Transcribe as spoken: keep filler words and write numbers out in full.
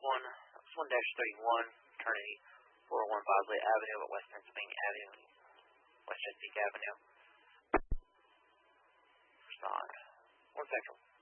one, one dash thirty-one, turning four oh one Bosley Avenue at West Pennsylvania Avenue, West Chesapeake Avenue. Respond. One second.